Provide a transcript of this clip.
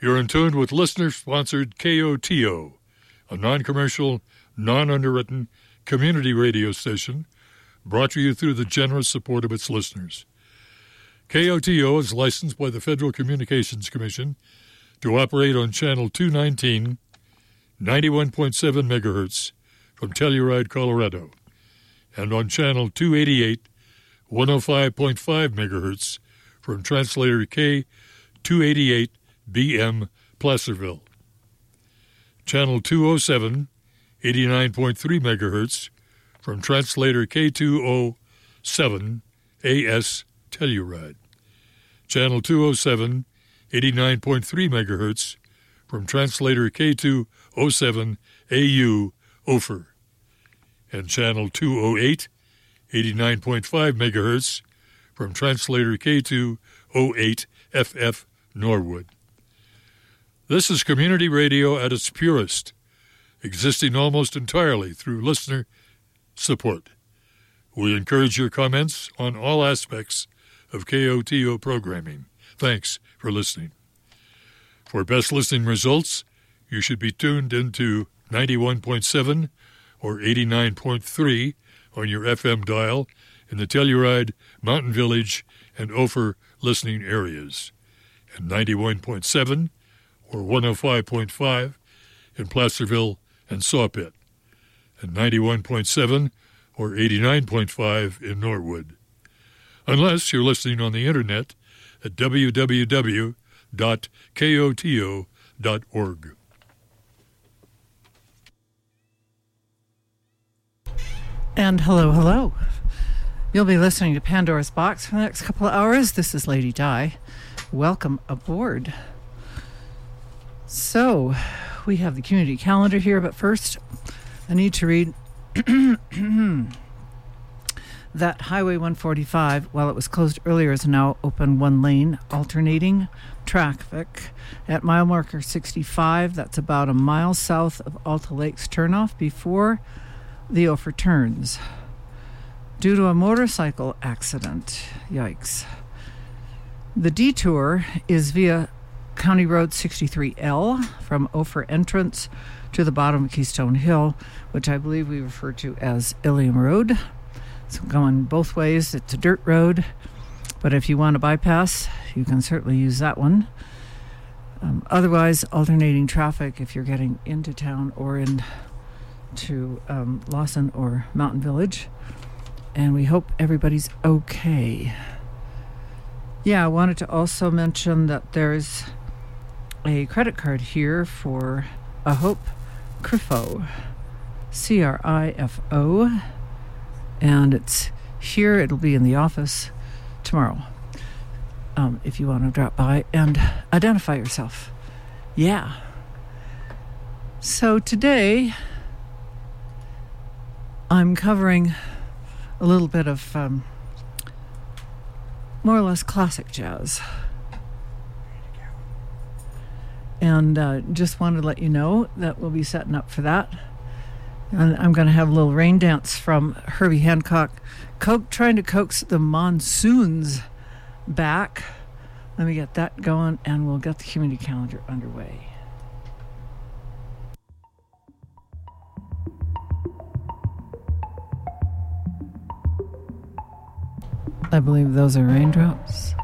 You're in tune with listener-sponsored KOTO, a non-commercial, non-underwritten community radio station brought to you through the generous support of its listeners. KOTO is licensed by the Federal Communications Commission to operate on Channel 219, 91.7 megahertz from Telluride, Colorado, and on Channel 288, 105.5 megahertz from translator K288BM Placerville. Channel 207, 89.3 megahertz from translator K207AS Telluride. Channel 207, 89.3 megahertz from translator K207AU Ophir. And channel 208, 89.5 megahertz from translator K208FF Norwood. This is community radio at its purest, existing almost entirely through listener support. We encourage your comments on all aspects of KOTO programming. Thanks for listening. For best listening results, you should be tuned into 91.7 or 89.3 on your FM dial in the Telluride, Mountain Village, and Ophir listening areas, and 91.7 or 105.5 in Placerville and Sawpit, and 91.7 or 89.5 in Norwood. Unless you're listening on the internet at www.koto.org. And hello. You'll be listening to Pandora's Box for the next couple of hours. This is Lady Di. Welcome aboard. So, we have the community calendar here, but first, I need to read that Highway 145, while it was closed earlier, is now open one lane, alternating traffic at mile marker 65. That's about a mile south of Alta Lakes turnoff before the Ophir turns, due to a motorcycle accident. Yikes. The detour is via County Road 63L from Ophir entrance to the bottom of Keystone Hill, which I believe we refer to as Ilium Road. So going both ways, it's a dirt road, but if you want to bypass, you can certainly use that one. Otherwise, alternating traffic if you're getting into town or into Lawson or Mountain Village. And we hope everybody's okay. Yeah, I wanted to also mention that there's a credit card here for a Hope Crifo, CRIFO, and it's here. It'll be in the office tomorrow if you want to drop by and identify yourself. Yeah. So today I'm covering a little bit of more or less classic jazz. And just wanted to let you know that we'll be setting up for that. And I'm going to have a little rain dance from Herbie Hancock, trying to coax the monsoons back. Let me get that going, and we'll get the community calendar underway. I believe those are raindrops.